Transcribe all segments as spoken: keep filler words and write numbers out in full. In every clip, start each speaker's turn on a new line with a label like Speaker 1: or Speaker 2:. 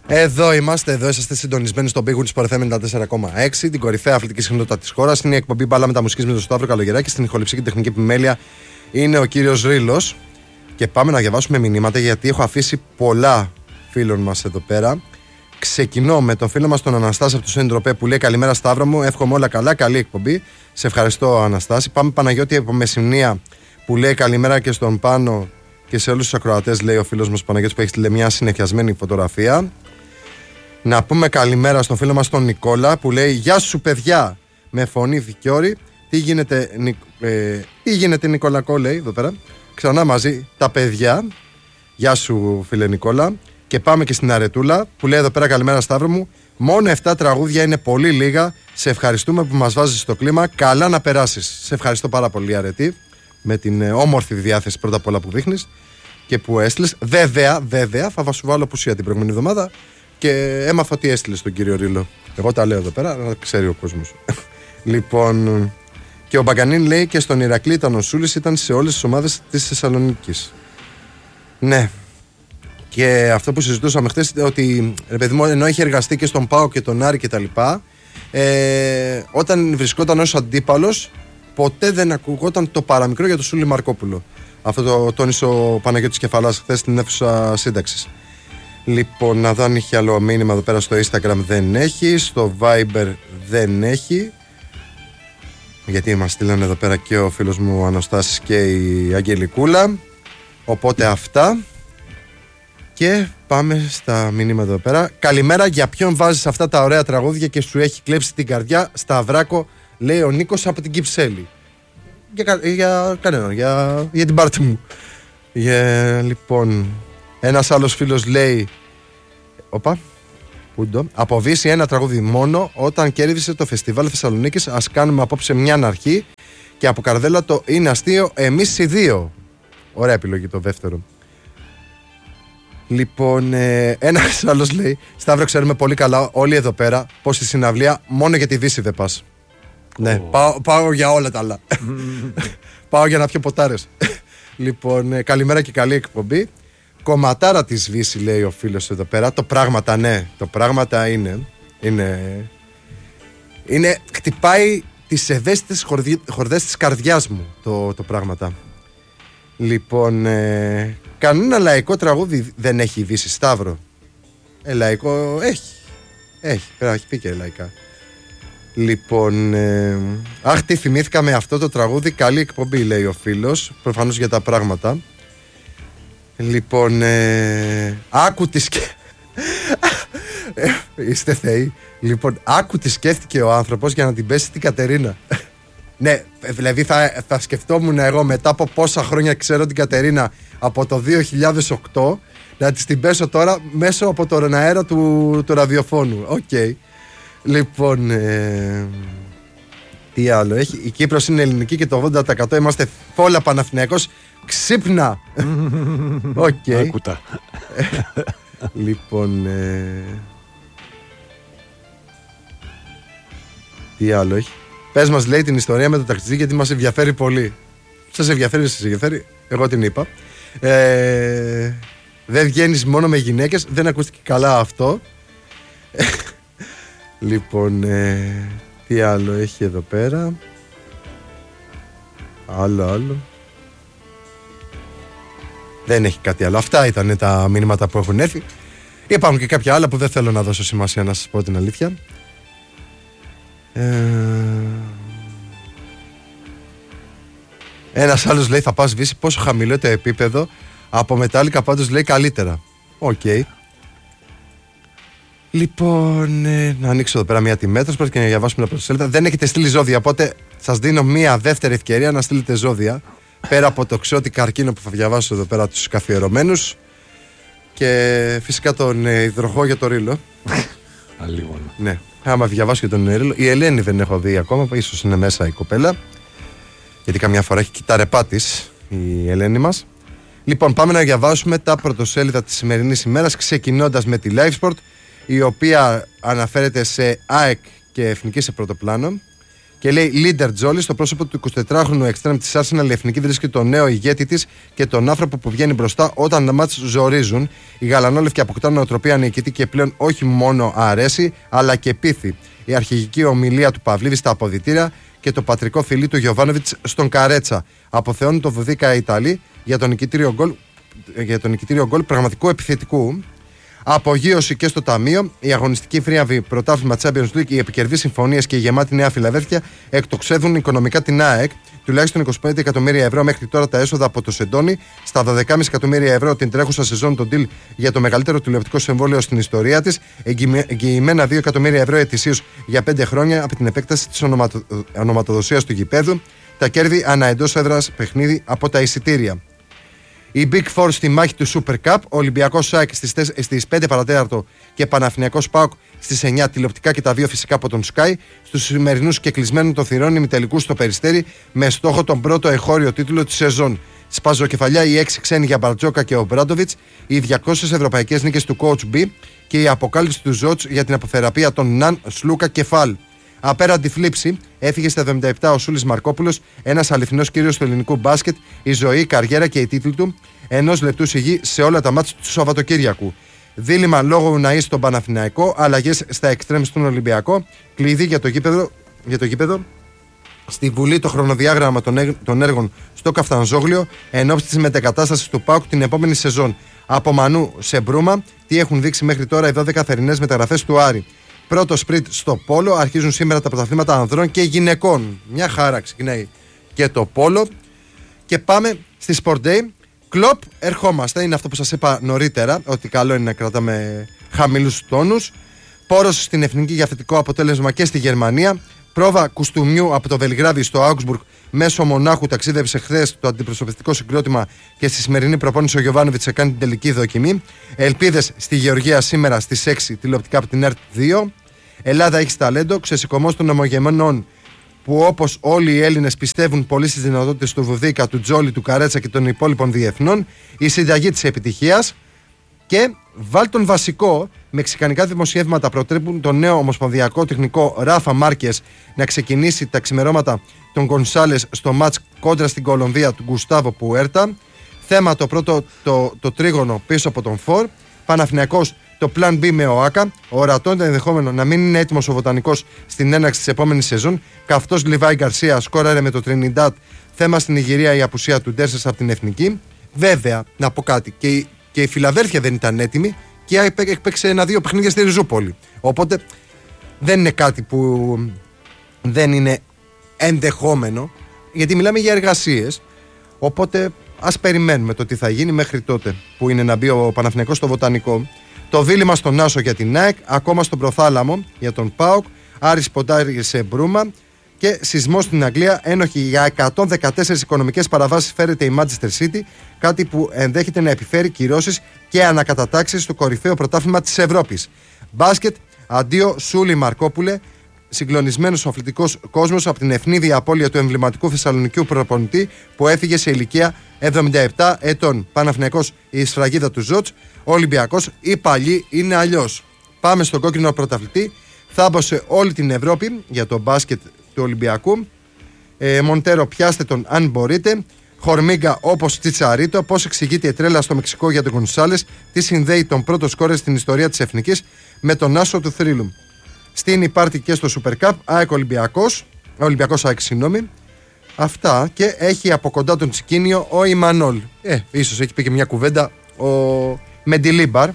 Speaker 1: Εδώ είμαστε, εδώ είσαστε συντονισμένοι στο Big Win Sport εφ εμ ενενήντα τέσσερα κόμμα έξι, την κορυφαία αθλητική συχνότητα της χώρας. Είναι η εκπομπή Μπάλα Μεταμουσικής με τον Σταύρο Καλογεράκη. Στην ηχοληψία και τεχνική επιμέλεια είναι ο κύριος Ρήλος. Και πάμε να διαβάσουμε μηνύματα, γιατί έχω αφήσει πολλά φίλων μας εδώ πέρα. Ξεκινώ με τον φίλο μας τον Αναστάση από το Σέντροπε που λέει: καλημέρα Σταύρο μου, εύχομαι όλα καλά, καλή εκπομπή. Σε ευχαριστώ Αναστάση. Πάμε Παναγιώτη από Μεσσηνία που λέει καλημέρα και στον Πάνο και σε όλους τους ακροατές, λέει ο φίλος μας Παναγιώτης που έχει στείλει μια συνεφιασμένη φωτογραφία. Να πούμε καλημέρα στον φίλο μας τον Νικόλα που λέει: γεια σου παιδιά, με φωνή Φικιόρη. Τι γίνεται, Νικ... ε... τι γίνεται Νικολακό, λέει εδώ πέρα. Ξανά μαζί τα παιδιά. Γεια σου φίλε Νικόλα. Και πάμε και στην Αρετούλα που λέει εδώ πέρα: καλημέρα Σταύρο μου. Μόνο επτά τραγούδια είναι πολύ λίγα. Σε ευχαριστούμε που μας βάζεις στο κλίμα. Καλά να περάσεις. Σε ευχαριστώ πάρα πολύ, Αρετή, με την ε, όμορφη διάθεση πρώτα απ' όλα που δείχνεις και που έστειλες. Βέβαια, βέβαια, θα σου βάλω απουσία την προηγούμενη εβδομάδα και έμαθα ότι έστειλες τον κύριο Ρήλο. Εγώ τα λέω εδώ πέρα, να ξέρει ο κόσμος. Λοιπόν, και ο Μπαγκανίν λέει: και στον Ηρακλή ήταν ο Σούλης, ήταν σε όλες τις ομάδες της Θεσσαλονίκης. Ναι. Και αυτό που συζητούσαμε χθες, ότι ρε παιδί μου, ενώ είχε εργαστεί και στον ΠΑΟ και τον Άρη κτλ., ε, όταν βρισκόταν ως αντίπαλος, ποτέ δεν ακουγόταν το παραμικρό για τον Σούλη Μαρκόπουλο. Αυτό το τόνισε ο Παναγιώτης Κεφαλάς χθες στην αίθουσα σύνταξης. Λοιπόν, να δω αν είχε άλλο μήνυμα εδώ πέρα στο Instagram. Δεν έχει. Στο Viber δεν έχει. Γιατί μας στείλανε εδώ πέρα και ο φίλος μου ο Αναστάσης και η Αγγελικούλα. Οπότε αυτά. Και πάμε στα μηνύματα εδώ πέρα. Καλημέρα, για ποιον βάζεις αυτά τα ωραία τραγούδια και σου έχει κλέψει την καρδιά? Σταυράκο, λέει ο Νίκος από την Κυψέλη. Για, για κανέναν, για, για την πάρτι μου. Για, λοιπόν, ένας άλλος φίλος λέει: Οπα, πούντο. Από Βύση ένα τραγούδι μόνο, όταν κέρδισε το φεστιβάλ Θεσσαλονίκης. Ας κάνουμε απόψε μια αρχή. Και από Καρδέλα το είναι αστείο, εμείς οι δύο. Ωραία επιλογή το δεύτερο. Λοιπόν, ε, ένας άλλος λέει: Σταύρο, ξέρουμε πολύ καλά όλοι εδώ πέρα πως στη συναυλία μόνο για τη Δύση δεν πας. Oh. Ναι, πάω, πάω για όλα τα άλλα. Πάω για να πιω ποτάρες. Λοιπόν, ε, καλημέρα και καλή εκπομπή. Κομματάρα της Βύση, λέει ο φίλος εδώ πέρα. Το πράγματα, ναι, το πράγματα είναι. Είναι. είναι χτυπάει τις ευαίσθητες χορδές της καρδιάς μου το, το πράγματα. Λοιπόν, ε, κανένα λαϊκό τραγούδι δεν έχει η Δύση, Σταύρο. Ε, λαϊκό έχει. Έχει, πρέπει να έχει πει και λαϊκά. Λοιπόν, ε, αχ, τι θυμήθηκα με αυτό το τραγούδι. Καλή εκπομπή, λέει ο φίλος. Προφανώς για τα πράγματα. Λοιπόν, ε, άκου τη σκε... ε, είστε θεοί. Λοιπόν, άκου τι σκέφτηκε ο άνθρωπος για να την πέσει την Κατερίνα. Ναι, δηλαδή θα, θα σκεφτόμουν εγώ μετά από πόσα χρόνια ξέρω την Κατερίνα, από το δύο χιλιάδες οκτώ, να της την πέσω τώρα μέσω από τον αέρα του, του ραδιοφώνου. Οκ. Okay. Λοιπόν, ε, τι άλλο έχει? Η Κύπρος είναι ελληνική και το ογδόντα τοις εκατό είμαστε φόλα Παναθηναϊκός. Ξύπνα! Οκ. Okay.
Speaker 2: Άκουτα.
Speaker 1: Λοιπόν, ε, τι άλλο έχει? Πες μας, λέει, την ιστορία με το ταξιτζή, γιατί μας ενδιαφέρει πολύ. Σας ενδιαφέρει, σας ενδιαφέρει? Εγώ την είπα. Ε, δεν βγαίνεις μόνο με γυναίκες. Δεν ακούστηκε καλά αυτό. Λοιπόν, ε, τι άλλο έχει εδώ πέρα? Άλλο, άλλο. Δεν έχει κάτι άλλο. Αυτά ήταν τα μηνύματα που έχουν έρθει. Υπάρχουν και κάποια άλλα που δεν θέλω να δώσω σημασία, να σας πω την αλήθεια. Ε... Ένας άλλος λέει: θα πας Βύση, πόσο χαμηλό το επίπεδο. Από Μετάλλικα πάντως λέει καλύτερα. Οκ. Okay. Λοιπόν, ε, να ανοίξω εδώ πέρα μια τιμέτρωση και να διαβάσουμε μια πρωτοσέλιδα. Δεν έχετε στείλει ζώδια, οπότε σας δίνω μια δεύτερη ευκαιρία να στείλετε ζώδια. Πέρα από το ξώτη καρκίνο που θα διαβάσω εδώ πέρα τους καθιερωμένους. Και φυσικά τον ε, υδροχό για το Ρήλο.
Speaker 2: Αλλήμον.
Speaker 1: Ναι, άμα διαβάσω και τον Ρήλο. Η Ελένη δεν έχω δει ακόμα, ίσως είναι μέσα η κοπέλα. Γιατί καμιά φορά έχει κυταρεπά της η Ελένη μας. Λοιπόν, πάμε να διαβάσουμε τα πρωτοσέλιδα της σημερινής ημέρας, ξεκινώντας με τη LiveSport, η οποία αναφέρεται σε ΑΕΚ και Εθνική σε πρώτο πλάνο. Και λέει Λίντερ Τζόλι, στο πρόσωπο του εικοσιτετράχρονου εξτρέμ της Arsenal, η εθνική βρίσκει τον νέο ηγέτη της και τον άνθρωπο που βγαίνει μπροστά όταν τα μάτς ζορίζουν. Οι γαλανόλευκοι αποκτάνε νοοτροπία νικητή και πλέον όχι μόνο αρέσει, αλλά και πείθει. Η αρχηγική ομιλία του Παυλίδη στα αποδυτήρια και το πατρικό φιλί του Γιοβάνοβιτς στον Καρέτσα. Αποθεώνουν το Βουδίκα Ιταλή για τον νικητήριο γκολ, για τον νικητήριο γκολ πραγματικού επιθετικού. Απογείωση και στο ταμείο. Η αγωνιστική φρίαβη πρωτάθλημα Champions League, οι επικερδείς συμφωνίες και η γεμάτη Νέα Φιλαδέλφια εκτοξεύουν οικονομικά την ΑΕΚ. Τουλάχιστον είκοσι πέντε εκατομμύρια ευρώ μέχρι τώρα τα έσοδα από το Σεντόνι. Στα δώδεκα κόμμα πέντε εκατομμύρια ευρώ την τρέχουσα σεζόν το deal για το μεγαλύτερο τηλεοπτικό συμβόλαιο στην ιστορία της. Εγγυημένα δύο εκατομμύρια ευρώ ετησίως για πέντε χρόνια από την επέκταση της ονοματο... ονοματοδοσίας του γηπέδου. Τα κέρδη ανά εντός έδρας παιχνίδι από τα εισιτήρια. Η Big Four στη μάχη του Super Cup, Ολυμπιακός ΣΑΕΚ στις, στις πέντε παρατέταρτο και Παναθηναϊκός ΠΑΟΚ στις εννιά, τηλεοπτικά και τα δύο φυσικά από τον Sky. Στους σημερινούς και κλεισμένων των θυρών ημιτελικούς στο Περιστέρι, με στόχο τον πρώτο εχώριο τίτλο της σεζόν. Σπαζοκεφαλιά οι έξι ξένοι για Μπαρτζόκα και ο Μπράντοβιτς, οι διακόσιες ευρωπαϊκές νίκες του Coach B και η αποκάλυψη του Ζότς για την αποθεραπεία των Ναν, Σλούκα και Φαλ. Απέραντη θλίψη, έφυγε στα εβδομήντα επτά ο Σούλης Μαρκόπουλος, ένας αληθινός κύριος του ελληνικού μπάσκετ, η ζωή, η καριέρα και οι τίτλοι του, ενός λεπτού σιγή σε όλα τα μάτς του Σαββατοκύριακου. Δίλημμα λόγω Ουναή στον Παναθηναϊκό, αλλαγές στα εξτρέμ στον Ολυμπιακό, κλειδί για το γήπεδο, για το γήπεδο. Στη Βουλή το χρονοδιάγραμμα των έργων στο Καφτανζόγλιο εν ώψη της μετεκατάστασης του ΠΑΟΚ την επόμενη σεζόν. Από Μανού σε Μπρούμα, τι έχουν δείξει μέχρι τώρα οι δώδεκα θερινές μεταγραφές του Άρη. Πρώτο σπριτ στο πόλο, αρχίζουν σήμερα τα πρωταθλήματα ανδρών και γυναικών. Μια χαρά ξεκινάει και το πόλο. Και πάμε στη Sport Day. Κλοπ, ερχόμαστε. Είναι αυτό που σας είπα νωρίτερα, ότι καλό είναι να κρατάμε χαμηλούς τόνους. Πόρος στην εθνική για θετικό αποτέλεσμα και στη Γερμανία. Πρόβα κουστούμιου από το Βελιγράδι στο Augsburg μέσω Μονάχου ταξίδεψε χθες το αντιπροσωπευτικό συγκρότημα και στη σημερινή προπόνηση ο Γιοβάνοβιτς έκανε την τελική δοκιμή. Ελπίδες στη Γεωργία σήμερα στις έξι, τηλεοπτικά από την ΕΡΤ δύο. Ελλάδα έχει ταλέντο, ξεσηκωμός των ομογενών που όπως όλοι οι Έλληνες πιστεύουν πολύ στις δυνατότητες του Βουδίκα, του Τζόλι, του Καρέτσα και των υπόλοιπων διεθνών. Η συνταγή της επιτυχίας. Και βάλ τον βασικό, μεξικανικά δημοσιεύματα προτρέπουν τον νέο ομοσπονδιακό τεχνικό Ράφα Μάρκες να ξεκινήσει τα ξημερώματα των Γκονσάλες στο μάτς κόντρα στην Κολομβία του Γκουστάβο Πουέρτα. Θέμα το πρώτο το, το τρίγωνο πίσω από τον Φορ. Παναθηναϊκός το Plan B με ο Άκα. Ορατό το ενδεχόμενο να μην είναι έτοιμος ο Βοτανικός στην έναρξη της επόμενης σεζόν. Καυτός Λιβάη Γκαρσία σκόραρε με το Τρινιντάτ. Θέμα στην Ιγυρία η απουσία του Ντέρσες από την εθνική. Βέβαια, να πω κάτι. Και η, και η Φιλαδέλφια δεν ήταν έτοιμη και έπαιξε ένα-δύο παιχνίδια στη Ριζούπολη. Οπότε δεν είναι κάτι που δεν είναι ενδεχόμενο, γιατί μιλάμε για εργασίες. Οπότε ας περιμένουμε το τι θα γίνει μέχρι τότε που είναι να μπει ο Παναθηναϊκός στο Βοτανικό. Το δίλημμα στον Άσο για την ΑΕΚ, ακόμα στον Προθάλαμο για τον ΠΑΟΚ, Άρης Ποντάρη σε Μπρούμα και σεισμό στην Αγγλία. Ένοχη για εκατόν δεκατέσσερις οικονομικές παραβάσεις φέρεται η Manchester City, κάτι που ενδέχεται να επιφέρει κυρώσεις και ανακατατάξεις στο κορυφαίο πρωτάθλημα της Ευρώπης. Μπάσκετ, αντίο Σούλη Μαρκόπουλε, συγκλονισμένος ο αθλητικός κόσμος από την ευνίδια απώλεια του εμβληματικού θεσσαλονικιού προπονητή που έφυγε σε ηλικία εβδομήντα επτά ετών. Παναθηναϊκός η σφραγίδα του Ζότς, Ολυμπιακός οι παλιοί είναι αλλιώς. Πάμε στον κόκκινο πρωταθλητή. Θάμπωσε όλη την Ευρώπη για το μπάσκετ του Ολυμπιακού. Ε, Μοντέρο, πιάστε τον αν μπορείτε. Χορμίγκα όπως Τσιτσαρίτο. Πώς εξηγείται η τρέλα στο Μεξικό για τον Γκονσάλες. Τι συνδέει τον πρώτο σκόρερ στην ιστορία της Εθνικής με τον άσο του θρύλου. Στην υπάρχει και στο Super Cup. ΑΕΚ Ολυμπιακός. Ολυμπιακός ΑΕΚ, συγγνώμη. Αυτά και έχει από κοντά τον Τσικίνιο ο Ιμανόλ. Ε, ίσως έχει πει και μια κουβέντα ο Μεντιλίμπαρ.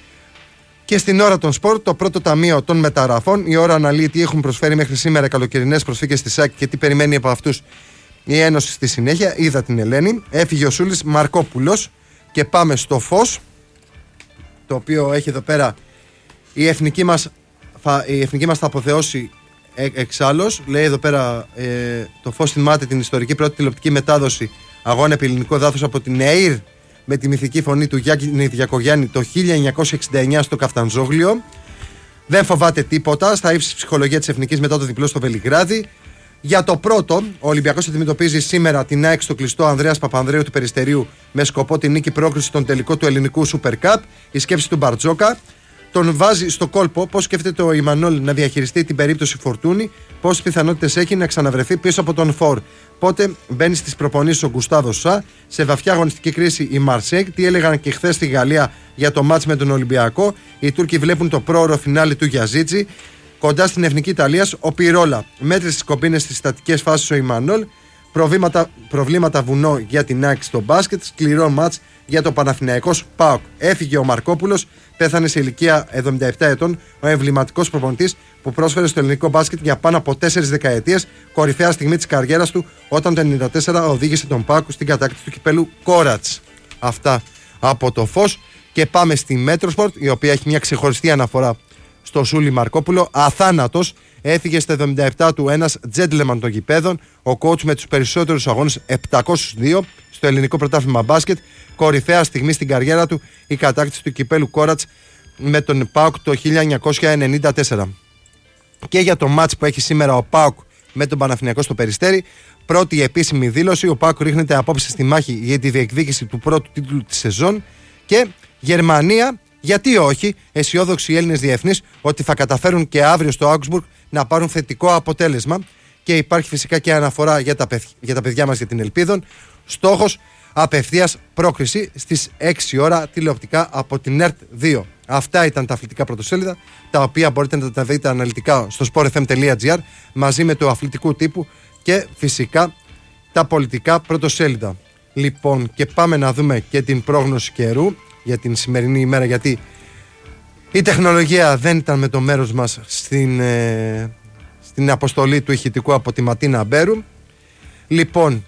Speaker 1: Και στην ώρα των σπορ, το πρώτο ταμείο των μεταγραφών. Η ώρα αναλύει τι έχουν προσφέρει μέχρι σήμερα καλοκαιρινές προσφύγες στη ΣΑΚ και τι περιμένει από αυτούς η Ένωση στη συνέχεια. Είδα την Ελένη. Έφυγε ο Σούλης Μαρκόπουλος. Και πάμε στο φως, το οποίο έχει εδώ πέρα η εθνική μας, θα, η εθνική μας θα αποθεώσει ε, εξάλλως. Λέει εδώ πέρα ε, το φως θυμάται την ιστορική πρώτη τηλεοπτική μετάδοση αγώνα επί ελληνικό δάθος από την ΕΙΡ με τη μυθική φωνή του Γιάννη Διακογιάννη το χίλια εννιακόσια εξήντα εννιά στο Καφτανζόγλιο. Δεν φοβάται τίποτα στα ύψη ψυχολογία της Εθνικής μετά το διπλό στο Βελιγράδι. Για το πρώτο, ο Ολυμπιακός αντιμετωπίζει σήμερα την ΑΕΚ στο κλειστό Ανδρέας Παπανδρέου του Περιστερίου με σκοπό την νίκη πρόκριση στον τελικό του ελληνικού Super Cup. Η σκέψη του Μπαρτζόκα. τον βάζει στο κόλπο. Πώς σκέφτεται ο Ιμανόλ να διαχειριστεί την περίπτωση Φορτούνη, πόσες πιθανότητες έχει να ξαναβρεθεί πίσω από τον Φορ. Πότε μπαίνει στις προπονήσεις ο Γκουστάβο Σα, σε βαθιά αγωνιστική κρίση η Μαρσέγ. Τι έλεγαν και χθες στη Γαλλία για το μάτς με τον Ολυμπιακό. Οι Τούρκοι βλέπουν το πρόωρο φινάλι του Γιαζίτζη. Κοντά στην Εθνική Ιταλίας ο Πιρόλα μέτρησε τις κομπίνες στις στατικές φάσεις ο Ιμανόλ. Προβλήματα, προβλήματα βουνό για την ΑΕΚ στο μπάσκετ. Σκληρό μάτς για το Παναθηναϊκός ΠΑΟΚ. Έφυγε ο Μαρκόπουλος, πέθανε σε ηλικία εβδομήντα επτά ετών, ο εμβληματικός προπονητής που πρόσφερε στο ελληνικό μπάσκετ για πάνω από τέσσερις δεκαετίες, κορυφαία στιγμή της καριέρας του, όταν το ενενήντα τέσσερα οδήγησε τον ΠΑΟΚ στην κατάκτηση του κυπέλου Κόρατς. Αυτά από το Φως. Και πάμε στη Μέτροσπορτ, η οποία έχει μια ξεχωριστή αναφορά στο Σούλη Μαρκόπουλο. Αθάνατος, έφυγε στα εβδομήντα επτά του ένας τζέντλεμαν των γηπέδων, ο coach με τους περισσότερους αγώνες επτακόσιους δύο στο ελληνικό πρωτάθλημα μπάσκετ. Κορυφαία στιγμή στην καριέρα του η κατάκτηση του κυπέλου Κόρατς με τον ΠΑΟΚ το χίλια εννιακόσια ενενήντα τέσσερα. Και για το μάτς που έχει σήμερα ο ΠΑΟΚ με τον Παναθηναϊκό στο Περιστέρι, πρώτη επίσημη δήλωση: ο ΠΑΟΚ ρίχνεται απόψε στη μάχη για τη διεκδίκηση του πρώτου τίτλου της σεζόν. Και Γερμανία, γιατί όχι, αισιόδοξοι οι Έλληνες διεθνείς ότι θα καταφέρουν και αύριο στο Augsburg να πάρουν θετικό αποτέλεσμα. Και υπάρχει φυσικά και αναφορά για τα, παιδ- για τα παιδιά μας για την Ελπίδων. Στόχος: απευθείας πρόκριση στις έξι ώρα τηλεοπτικά από την ΕΡΤ δύο. Αυτά ήταν τα αθλητικά πρωτοσέλιδα, τα οποία μπορείτε να τα δείτε αναλυτικά στο σπορ εφ εμ τελεία τζι άρ μαζί με το αθλητικού τύπου και φυσικά τα πολιτικά πρωτοσέλιδα. Λοιπόν, και πάμε να δούμε και την πρόγνωση καιρού για την σημερινή ημέρα, γιατί η τεχνολογία δεν ήταν με το μέρος μας στην, ε, στην αποστολή του ηχητικού από τη Ματίνα Μπέρου. Λοιπόν,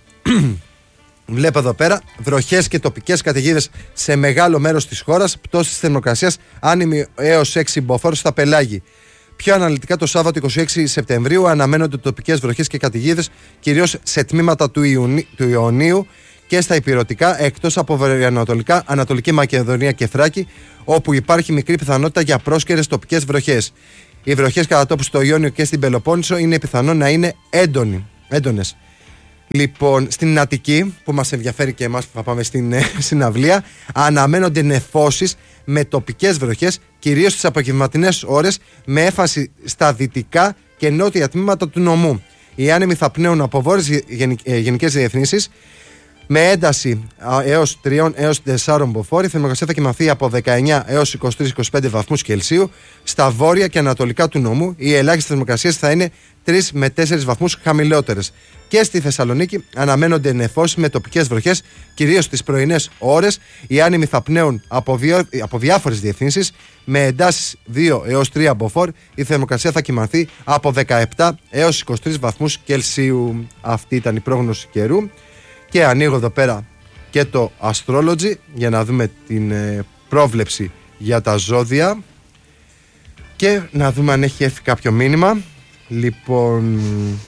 Speaker 1: βλέπω εδώ πέρα βροχές και τοπικές καταιγίδες σε μεγάλο μέρος της χώρας, πτώση της θερμοκρασίας άνεμη έως έξι μποφόρ στα πελάγη. Πιο αναλυτικά, το Σάββατο είκοσι έξι Σεπτεμβρίου αναμένονται τοπικές βροχές και καταιγίδες, κυρίως σε τμήματα του, Ιουνί, του Ιωνίου και στα Ηπειρωτικά, εκτός από βορειοανατολικά, Ανατολική Μακεδονία και Θράκη, όπου υπάρχει μικρή πιθανότητα για πρόσκαιρες τοπικές βροχές. Οι βροχές κατά τόπου στο Ιόνιο και στην Πελοπόννησο είναι πιθανό να είναι έντονοι, έντονες. Λοιπόν, στην Αττική, που μας ενδιαφέρει και εμάς που θα πάμε στην ε, συναυλία, αναμένονται νεφώσεις με τοπικές βροχές, κυρίως στις απογευματινές ώρες, με έφαση στα δυτικά και νότια τμήματα του νομού. Οι άνεμοι θα πνέουν από βόρειες γενικές διευθύνσεις, με ένταση έως τρία έως τέσσερα μποφόρ. Η θερμοκρασία θα κοιμαθεί από δεκαεννιά έως είκοσι τρία με είκοσι πέντε βαθμούς Κελσίου. Στα βόρεια και ανατολικά του νομού οι ελάχιστες θερμοκρασίες θα είναι τρία με τέσσερα βαθμούς χαμηλότερες. Και στη Θεσσαλονίκη αναμένονται νεφώσεις με τοπικές βροχές, κυρίως στις πρωινές ώρες. Οι άνεμοι θα πνέουν από, βιο... από διάφορες διευθύνσεις, με εντάσεις δύο έως τρία μποφόρ. Η θερμοκρασία θα κοιμαθεί από δεκαεπτά έως είκοσι τρία βαθμούς Κελσίου. Αυτή ήταν η πρόγνωση καιρού. Και ανοίγω εδώ πέρα και το Astrology για να δούμε την ε, πρόβλεψη για τα ζώδια και να δούμε αν έχει έρθει κάποιο μήνυμα. Λοιπόν,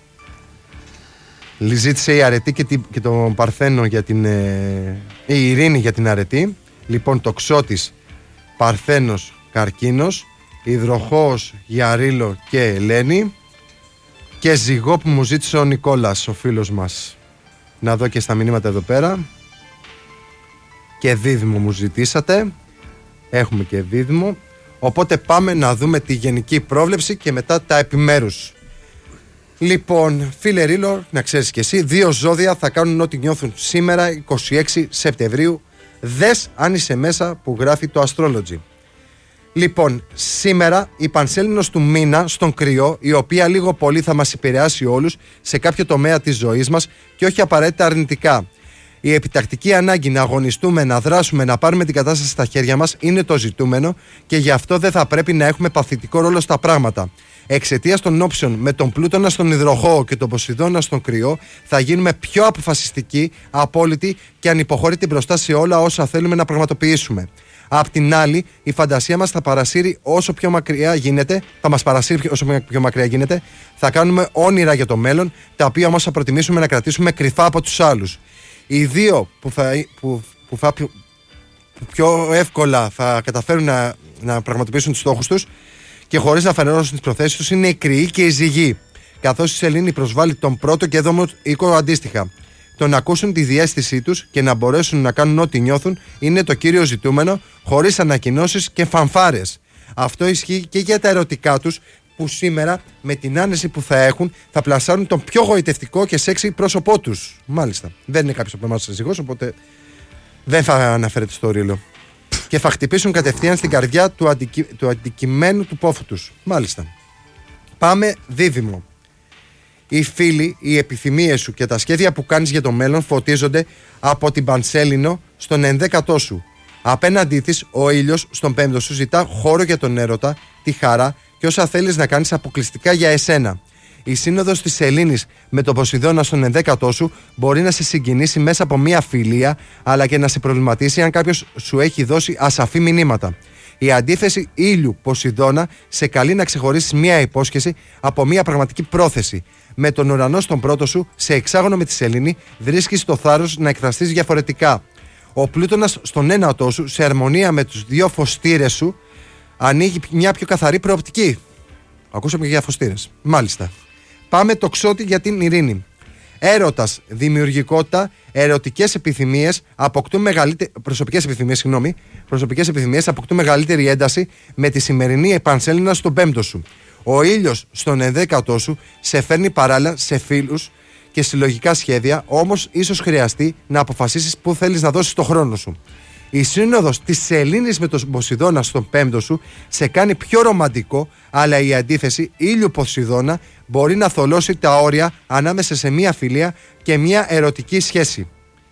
Speaker 1: ζήτησε η Αρετή και, την, και τον Παρθένο για την ε, η Ειρήνη για την Αρετή. Λοιπόν, το Ξώτης, Παρθένος, Καρκίνος, Υδροχόος, Γιαρίλο και Ελένη, και Ζυγό που μου ζήτησε ο Νικόλας, ο φίλος μας. Να δω και στα μηνύματα εδώ πέρα. Και Δίδυμο μου ζητήσατε. Έχουμε και Δίδυμο. Οπότε πάμε να δούμε τη γενική πρόβλεψη και μετά τα επιμέρους. Λοιπόν, φίλε Ρίλο, να ξέρεις και εσύ, δύο ζώδια θα κάνουν ό,τι νιώθουν σήμερα είκοσι έξι Σεπτεμβρίου. Δες αν είσαι μέσα που γράφει το Astrology. Λοιπόν, σήμερα η πανσέλινος του μήνα στον Κριό, η οποία λίγο πολύ θα μας επηρεάσει όλους σε κάποιο τομέα της ζωής μας και όχι απαραίτητα αρνητικά. Η επιτακτική ανάγκη να αγωνιστούμε, να δράσουμε, να πάρουμε την κατάσταση στα χέρια μας είναι το ζητούμενο και γι' αυτό δεν θα πρέπει να έχουμε παθητικό ρόλο στα πράγματα. Εξαιτίας των όψεων με τον Πλούτονα στον Υδροχόο και τον Ποσειδώνα στον Κριό, θα γίνουμε πιο αποφασιστικοί, απόλυτοι και ανυποχώρητοι μπροστά σε όλα όσα θέλουμε να πραγματοποιήσουμε. Απ' την άλλη, η φαντασία μας θα παρασύρει όσο πιο μακριά γίνεται, θα μας παρασύρει όσο πιο μακριά γίνεται, θα κάνουμε όνειρα για το μέλλον, τα οποία όμως θα προτιμήσουμε να κρατήσουμε κρυφά από τους άλλους. Οι δύο που, θα, που, που, θα, που πιο εύκολα θα καταφέρουν να, να πραγματοποιήσουν τους στόχους τους και χωρίς να φανερώσουν τις προθέσεις τους είναι οι Κρυοί και οι Ζυγοί, καθώς η Σελήνη προσβάλλει τον πρώτο και δόμο οίκο αντίστοιχα. Το να ακούσουν τη διαίσθησή τους και να μπορέσουν να κάνουν ό,τι νιώθουν είναι το κύριο ζητούμενο, χωρίς ανακοινώσεις και φανφάρες. Αυτό ισχύει και για τα ερωτικά τους, που σήμερα με την άνεση που θα έχουν θα πλασάρουν τον πιο γοητευτικό και σεξι πρόσωπό τους. Μάλιστα. Δεν είναι κάποιος από εμάς σύζυγος, οπότε δεν θα αναφέρεται στο ρίλο. Και θα χτυπήσουν κατευθείαν στην καρδιά του, αντικει... του αντικειμένου του πόφου τους. Μάλιστα. Πάμε δίδυμο. Οι φίλοι, οι επιθυμίες σου και τα σχέδια που κάνεις για το μέλλον φωτίζονται από την Πανσέλινο στον ενδέκατό σου. Απέναντί της, ο ήλιος στον πέμπτο σου ζητά χώρο για τον έρωτα, τη χαρά και όσα θέλεις να κάνεις αποκλειστικά για εσένα. Η σύνοδος της Σελήνης με τον Ποσειδώνα στον ενδέκατό σου μπορεί να σε συγκινήσει μέσα από μια φιλία, αλλά και να σε προβληματίσει αν κάποιος σου έχει δώσει ασαφή μηνύματα. Η αντίθεση ήλιου Ποσειδώνα σε καλεί να ξεχωρίσεις μια υπόσχεση από μια πραγματική πρόθεση. Με τον ουρανό στον πρώτο σου, σε εξάγωνο με τη Σελήνη, βρίσκεις το θάρρος να εκφραστείς διαφορετικά. Ο Πλούτονας στον ένατό σου, σε αρμονία με τους δύο φωστήρες σου, ανοίγει μια πιο καθαρή προοπτική. Ακούσαμε και για φωστήρες. Μάλιστα. Πάμε τοξότη για την ειρήνη. Έρωτας, δημιουργικότητα, ερωτικές επιθυμίες αποκτούν μεγαλύτερη. Προσωπικές επιθυμίες, συγγνώμη. Προσωπικές επιθυμίες αποκτούν μεγαλύτερη ένταση με τη σημερινή επανσέλινα στον πέμπτο σου. Ο ήλιος στον ενδέκατό σου σε φέρνει παράλληλα σε φίλους και συλλογικά σχέδια, όμως ίσως χρειαστεί να αποφασίσεις πού θέλεις να δώσεις το χρόνο σου. Η σύνοδος της Σελήνης με τον Ποσειδώνα στον πέμπτο σου σε κάνει πιο ρομαντικό, αλλά η αντίθεση ήλιου Ποσειδώνα μπορεί να θολώσει τα όρια ανάμεσα σε μια φιλία και μια ερωτική σχέση.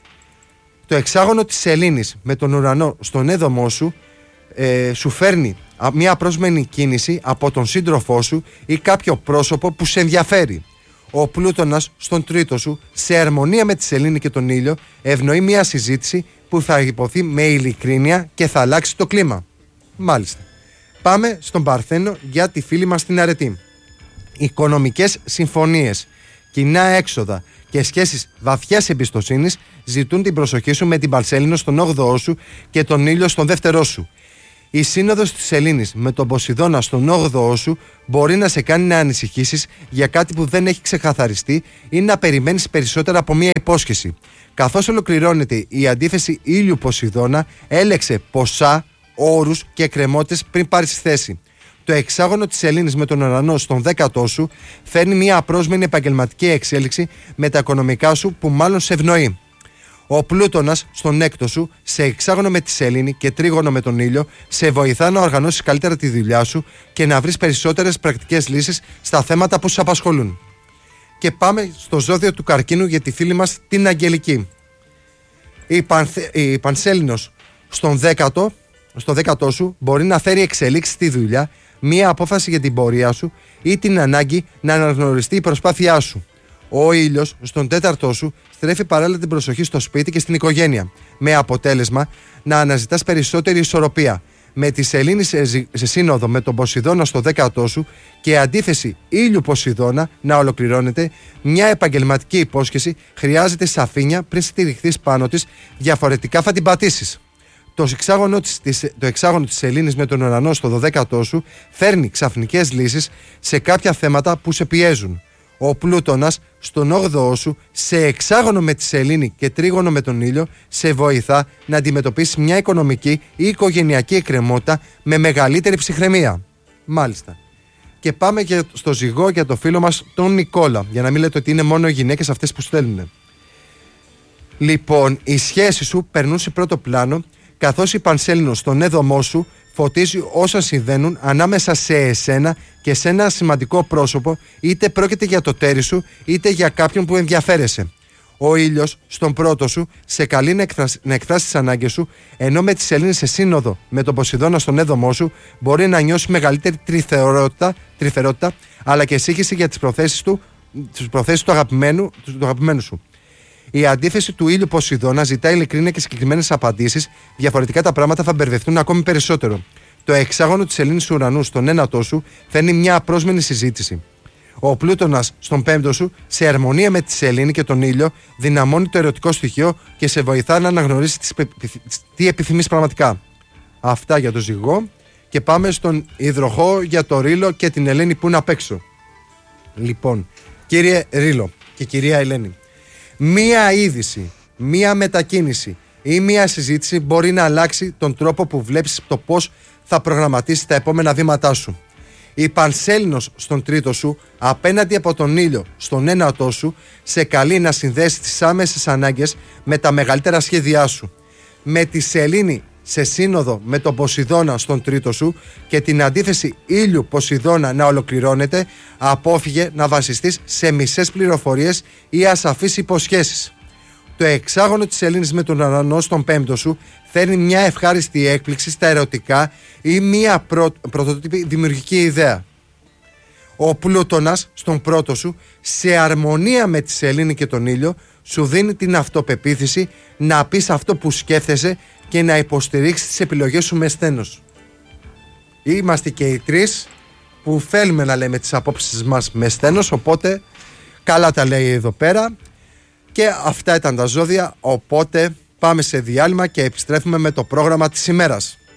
Speaker 1: Το εξάγωνο της Σελήνης με τον ουρανό στον έδωμό σου ε, σου φέρνει μια απρόσμενη κίνηση από τον σύντροφό σου ή κάποιο πρόσωπο που σε ενδιαφέρει. Ο Πλούτονας στον τρίτο σου, σε αρμονία με τη Σελήνη και τον ήλιο, ευνοεί μια συζήτηση που θα υποθεί με ειλικρίνεια και θα αλλάξει το κλίμα. Μάλιστα. Πάμε στον Παρθένο για τη φίλη μας την αρετή. Οικονομικές συμφωνίες, κοινά έξοδα και σχέσεις βαθιάς εμπιστοσύνης ζητούν την προσοχή σου με την Πανσέλινο στον όγδοό σου και τον ήλιο στον δεύτερό σου. Η σύνοδος της Σελήνης με τον Ποσειδώνα στον όγδοό σου μπορεί να σε κάνει να ανησυχήσεις για κάτι που δεν έχει ξεκαθαριστεί ή να περιμένεις περισσότερα από μία υπόσχεση. Καθώς ολοκληρώνεται η αντίθεση ήλιου Ποσειδώνα, έλεξε ποσά, όρους και εκκρεμότητες πριν πάρεις θέση. Το εξάγωνο της Σελήνης με τον ουρανό στον δέκατό σου φέρνει μια απρόσμενη επαγγελματική εξέλιξη με τα οικονομικά σου που μάλλον σε ευνοεί. Ο Πλούτονας στον έκτο σου, σε εξάγωνο με τη Σελήνη και τρίγωνο με τον ήλιο, σε βοηθά να οργανώσεις καλύτερα τη δουλειά σου και να βρεις περισσότερες πρακτικές λύσεις στα θέματα που σου απασχολούν. Και πάμε στο ζώδιο του Καρκίνου για τη φίλη μας την Αγγελική. Η, Πανθε... η Πανσέλινος στον δέκατο, στο δέκατό σου μπορεί να φέρει εξελίξεις στη δουλειά, μία απόφαση για την πορεία σου ή την ανάγκη να αναγνωριστεί η προσπάθειά σου. Ο ήλιος στον τέταρτό σου στρέφει παράλληλα την προσοχή στο σπίτι και στην οικογένεια, με αποτέλεσμα να αναζητάς περισσότερη ισορροπία. Με τη Σελήνη σε, σε σύνοδο με τον Ποσειδώνα στο δέκατό σου και αντίθεση ήλιου Ποσειδώνα να ολοκληρώνεται, μια επαγγελματική υπόσχεση χρειάζεται σαφήνεια πριν στηριχθείς πάνω της, διαφορετικά θα την πατήσεις. Το εξάγωνο της, το εξάγωνο της Σελήνης με τον ουρανό στο δωδέκατό σου φέρνει ξαφνικές λύσεις σε κάποια θέματα που σε πιέζουν. Ο Πλούτονας στον όγδοό σου, σε εξάγωνο με τη Σελήνη και τρίγωνο με τον ήλιο, σε βοηθά να αντιμετωπίσεις μια οικονομική ή οικογενειακή εκκρεμότητα με μεγαλύτερη ψυχραιμία. Μάλιστα. Και πάμε και στο ζυγό για το φίλο μας τον Νικόλα, για να μην λέτε ότι είναι μόνο οι γυναίκες αυτές που στέλνουν. Λοιπόν, οι σχέσεις σου περνούν σε πρώτο πλάνο, καθώς η Πανσέλινος στον έδωμό σου φωτίζει όσα συμβαίνουν ανάμεσα σε εσένα και σε ένα σημαντικό πρόσωπο, είτε πρόκειται για το τέρι σου, είτε για κάποιον που ενδιαφέρεσαι. Ο ήλιος στον πρώτο σου σε καλεί να, εκφράσει, να εκφράσεις τις ανάγκες σου, ενώ με τη Σελήνη σε σύνοδο με τον Ποσειδώνα στον έδωμό σου μπορεί να νιώσει μεγαλύτερη τρυφερότητα, τρυφερότητα, αλλά και σύγχυση για τις προθέσεις του, τις προθέσεις του, αγαπημένου, του αγαπημένου σου. Η αντίθεση του ήλιου Ποσειδώνα ζητά ειλικρίνεια και συγκεκριμένες απαντήσεις, διαφορετικά τα πράγματα θα μπερδευτούν ακόμη περισσότερο. Το εξάγωνο της Σελήνης ουρανού στον ένατό σου φέρνει μια απρόσμενη συζήτηση. Ο Πλούτονας στον πέμπτο σου, σε αρμονία με τη Σελήνη και τον ήλιο, δυναμώνει το ερωτικό στοιχείο και σε βοηθά να αναγνωρίσεις τι επιθυμείς πραγματικά. Αυτά για το ζυγό. Και πάμε στον υδροχό για το Ρήλο και την Ελένη που είναι απ' έξω. Λοιπόν, κύριε Ρήλο και κυρία Ελένη, μία είδηση, μία μετακίνηση ή μία συζήτηση μπορεί να αλλάξει τον τρόπο που βλέπεις το πώς θα προγραμματίσεις τα επόμενα βήματά σου. Η Πανσέλινος στον τρίτο σου, απέναντι από τον ήλιο στον ένατό σου, σε καλεί να συνδέσει τις άμεσες ανάγκες με τα μεγαλύτερα σχέδιά σου. Με τη Σελήνη σε σύνοδο με τον Ποσειδώνα στον τρίτο σου και την αντίθεση ήλιου Ποσειδώνα να ολοκληρώνεται, απόφυγε να βασιστείς σε μισές πληροφορίες ή ασαφείς υποσχέσεις. Το εξάγωνο της Σελήνης με τον ουρανό στον πέμπτο σου φέρνει μια ευχάριστη έκπληξη στα ερωτικά ή μια πρω... πρωτότυπη δημιουργική ιδέα. Ο Πλούτονας στον πρώτο σου, σε αρμονία με τη Σελήνη και τον ήλιο, σου δίνει την αυτοπεποίθηση να πεις αυτό που σκέφτεσαι και να υποστηρίξεις τις επιλογές σου με σθένος. Είμαστε και οι τρεις που θέλουμε να λέμε τις απόψεις μας με σθένος, οπότε καλά τα λέει εδώ πέρα. Και αυτά ήταν τα ζώδια, οπότε πάμε σε διάλειμμα και επιστρέφουμε με το πρόγραμμα της ημέρας.